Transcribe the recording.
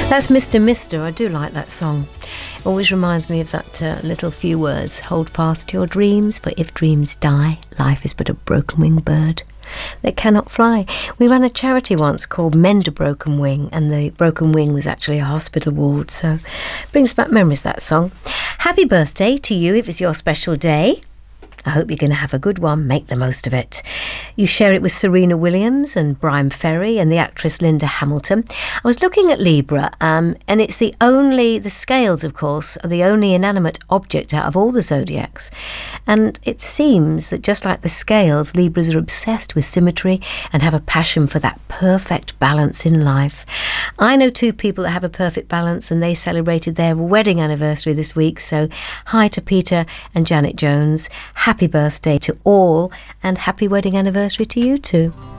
That's Mr. Mister. I do like that song. It always reminds me of that little few words. Hold fast to your dreams, for if dreams die, life is but a broken-winged bird that cannot fly. We ran a charity once called Mend a Broken Wing, and the broken wing was actually a hospital ward, so it brings back memories, that song. Happy birthday to you if it's your special day. I hope you're going to have a good one. Make the most of it. You share it with Serena Williams and Brian Ferry and the actress Linda Hamilton. I was looking at Libra, and it's the scales, of course, are the only inanimate object out of all the zodiacs. And it seems that just like the scales, Libras are obsessed with symmetry and have a passion for that perfect balance in life. I know two people that have a perfect balance, and they celebrated their wedding anniversary this week. So hi to Peter and Janet Jones. Happy birthday to all, and happy wedding anniversary to you too.